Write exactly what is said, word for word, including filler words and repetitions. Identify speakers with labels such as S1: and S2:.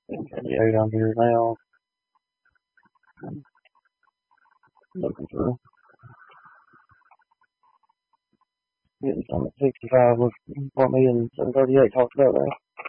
S1: thirty-eight on here now. Looking for getting some at sixty-five was what me and seven thirty-eight talked about there.